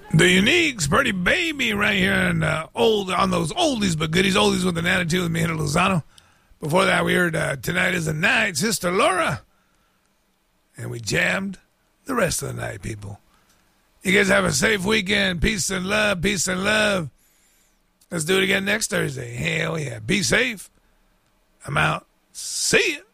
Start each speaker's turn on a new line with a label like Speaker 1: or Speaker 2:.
Speaker 1: The Uniques, Pretty Baby, right here on on those oldies but goodies, oldies with an attitude with me, Henry Lozano. Before that, we heard Tonight is the Night, Sister Laura. And we jammed the rest of the night, people. You guys have a safe weekend. Peace and love, peace and love. Let's do it again next Thursday. Hell yeah. Be safe. I'm out. See ya.